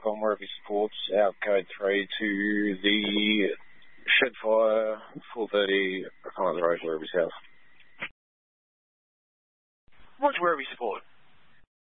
on Werribee Sports, out code 3 to the shed fire, 430, Highlands Road, Werribee South. Roger, Werribee Sport.